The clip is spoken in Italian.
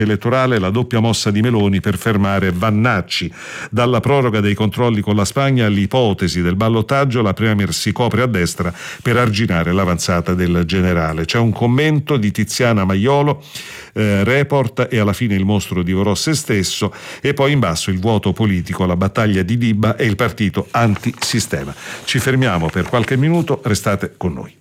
elettorale, la doppia mossa di Meloni per fermare Vannacci. Dalla proroga dei controlli con la Spagna all'ipotesi del ballottaggio, la Premier si copre a destra per arginare l'avanzata del generale. C'è un commento di Tiziana Maiolo, Report, e alla fine il mostro divorò se stesso, e poi in basso il vuoto politico, la battaglia di Dibba e il partito antisistema. Ci fermiamo per qualche minuto, restate con noi.